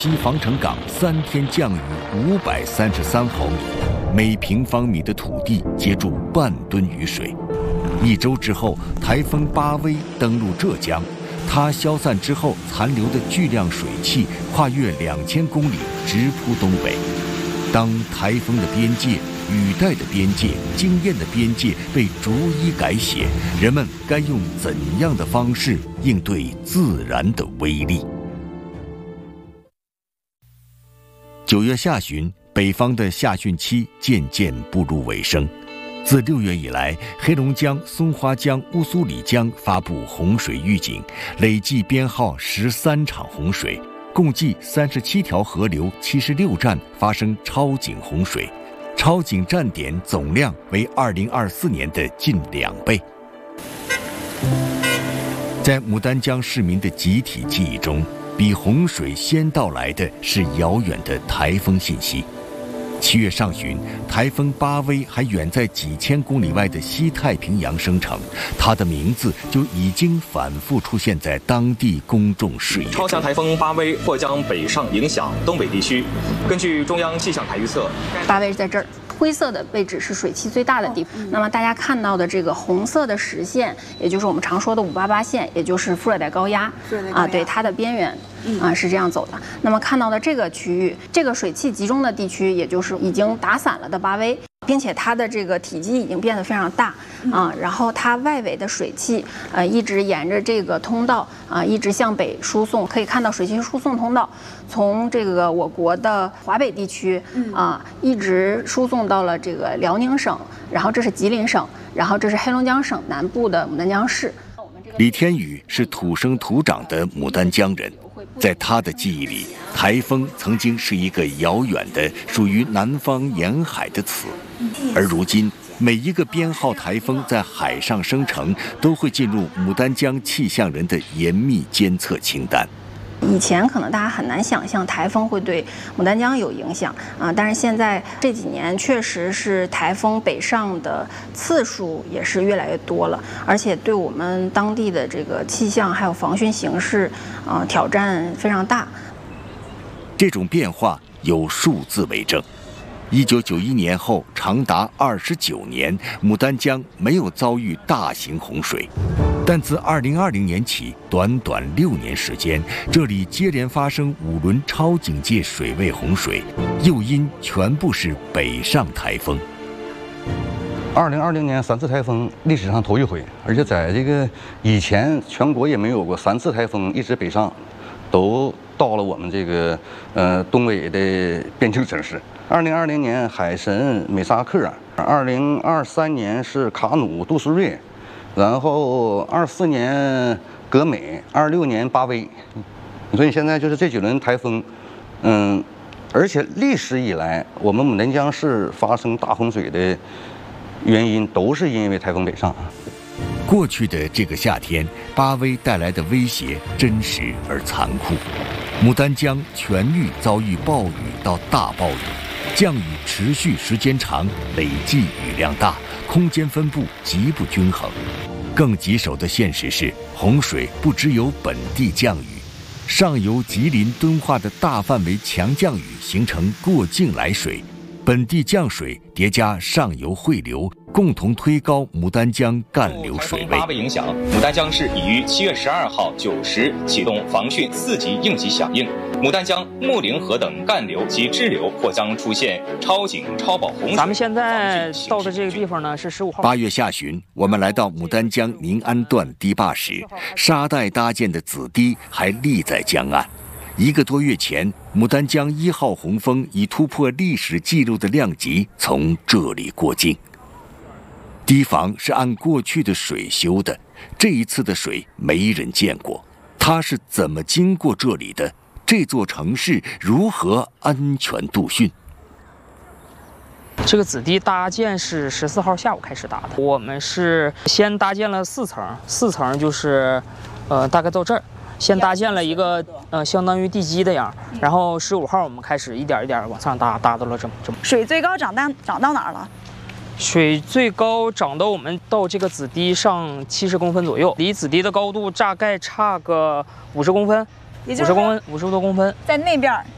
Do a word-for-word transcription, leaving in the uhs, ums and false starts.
西防城港三天降雨五百三十三毫米，每平方米的土地接住半吨雨水。一周之后，台风巴威登陆浙江，它消散之后残留的巨量水汽跨越两千公里，直扑东北。当台风的边界、雨带的边界、经验的边界被逐一改写，人们该用怎样的方式应对自然的威力？九月下旬，北方的夏汛期渐渐步入尾声。自六月以来，黑龙江、松花江、乌苏里江发布洪水预警，累计编号十三场洪水。共计三十七条河流、七十六站发生超警洪水，超警站点总量为二零二四年的近两倍。在牡丹江市民的集体记忆中，比洪水先到来的是遥远的台风信息。七月上旬，台风巴威还远在几千公里外的西太平洋生成，它的名字就已经反复出现在当地公众视野中。 超强台风巴威或将北上影响东北地区。根据中央气象台预测， 巴威在这儿。灰色的位置是水汽最大的地方。那么大家看到的这个红色的实线，也就是我们常说的五八八线，也就是副热带高压啊，对它的边缘啊是这样走的。那么看到的这个区域，这个水汽集中的地区，也就是已经打散了的巴威。并且它的这个体积已经变得非常大啊，然后它外围的水汽呃一直沿着这个通道啊一直向北输送，可以看到水汽输送通道从这个我国的华北地区啊一直输送到了这个辽宁省，然后这是吉林省，然后这是黑龙江省南部的牡丹江市。 李天宇是土生土长的牡丹江人，在他的记忆里，台风曾经是一个遥远的属于南方沿海的词，而如今每一个编号台风在海上生成，都会进入牡丹江气象人的严密监测清单。 以前可能大家很难想象台风会对牡丹江有影响啊，但是现在这几年确实是台风北上的次数也是越来越多了，而且对我们当地的这个气象还有防汛形势啊挑战非常大。 这种变化有数字为证。一九九一年后长达二十九年，牡丹江没有遭遇大型洪水。但自二零二零年起，短短六年时间，这里接连发生五轮超警戒水位洪水，诱因全部是北上台风。 二零二零年三次台风历史上头一回，而且在这个以前全国也没有过三次台风一直北上，都到了我们这个呃东北的边境城市。二零二零年海神美萨克，二零二三年是卡努杜苏芮。然后二四年格美，二六年巴威，所以现在就是这几轮台风，嗯，而且历史以来，我们牡丹江市发生大洪水的原因都是因为台风北上。 过去的这个夏天，巴威带来的威胁真实而残酷，牡丹江全域遭遇暴雨到大暴雨，降雨持续时间长，累计雨量大。空间分布极不均衡，更棘手的现实是，洪水不只有本地降雨，上游吉林、敦化的大范围强降雨形成过境来水，本地降水叠加上游汇流，共同推高牡丹江干流水位。 巴威影响，牡丹江市已于七月十二号九时启动防汛四级应急响应。牡丹江、木陵河等干流及支流或将出现超警超暴洪水。 咱们现在到的这个地方呢是十五号。 八月下旬，我们来到牡丹江宁安段堤坝时，沙袋搭建的子堤还立在江岸。一个多月前，牡丹江一号洪峰以突破历史纪录的量级从这里过境。堤防是按过去的水修的，这一次的水没人见过，它是怎么经过这里的？这座城市如何安全度汛？ 这个子堤搭建是十四号下午开始搭的，我们是先搭建了四层，四层就是，呃，大概到这儿，先搭建了一个呃相当于地基的样，然后十五号我们开始一点一点往上搭，搭到了这么这么。 水最高涨到涨到哪儿了？ 水最高涨到我们到这个子堤上七十公分左右，离子堤的高度大概差个五十公分。五十公分，五十多公分， 在那边